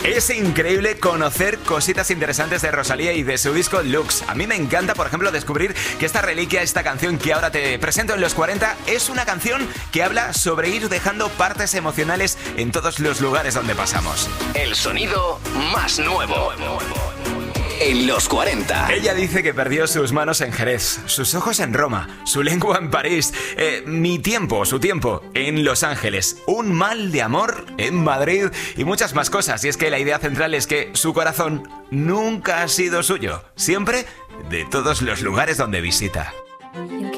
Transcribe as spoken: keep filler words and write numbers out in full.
Es increíble conocer cositas interesantes de Rosalía y de su disco Lux. A mí me encanta, por ejemplo, descubrir que esta reliquia, esta canción que ahora te presento en los cuarenta, es una canción que habla sobre ir dejando partes emocionales en todos los lugares donde pasamos. El sonido más nuevo en los cuarenta. Ella dice que perdió sus manos en Jerez, sus ojos en Roma, su lengua en París, eh, mi tiempo, su tiempo en Los Ángeles, un mal de amor en Madrid y muchas más cosas. Y es que la idea central es que su corazón nunca ha sido suyo, siempre de todos los lugares donde visita.